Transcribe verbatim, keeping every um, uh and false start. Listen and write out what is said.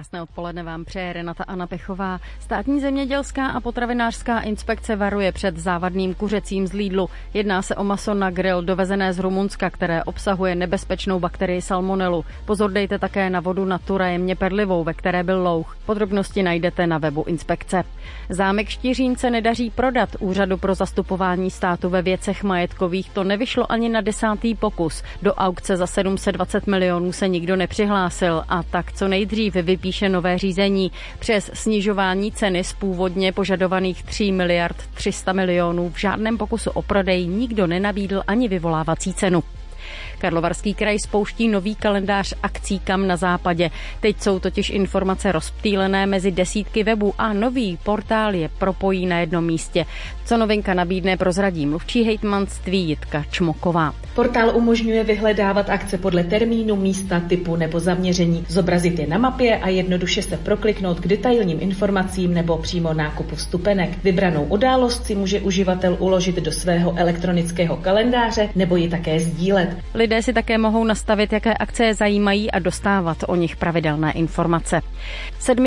Krásné odpoledne vám přeje Renata Anna Pechová. Státní zemědělská a potravinářská inspekce varuje před závadným kuřecím z Lidlu. Jedná se o maso na grill dovezené z Rumunska, které obsahuje nebezpečnou bakterii salmonelu. Pozor dejte také na vodu Natura jemně perlivou, ve které byl louh. Podrobnosti najdete na webu inspekce. Zámek Štiřín se nedaří prodat. Úřadu pro zastupování státu ve věcech majetkových to nevyšlo ani na desátý pokus. Do aukce za sedm set dvacet milionů se nikdo nepřihlásil a tak co nejdřív vypíše nové řízení. Přes snižování ceny z původně požadovaných tří miliard tři sta milionů v žádném pokusu o prodej nikdo nenabídl ani vyvolávací cenu. Karlovarský kraj spouští nový kalendář akcí Kam na západě. Teď jsou totiž informace rozptýlené mezi desítky webů a nový portál je propojí na jednom místě. Co novinka nabídne, prozradí mluvčí hejtmanství Jitka Čmoková. Portál umožňuje vyhledávat akce podle termínu, místa, typu nebo zaměření, zobrazit je na mapě a jednoduše se prokliknout k detailním informacím nebo přímo nákupu vstupenek. Vybranou událost si může uživatel uložit do svého elektronického kalendáře nebo ji také sdílet. Lidé si také mohou nastavit, jaké akce je zajímají a dostávat o nich pravidelné informace.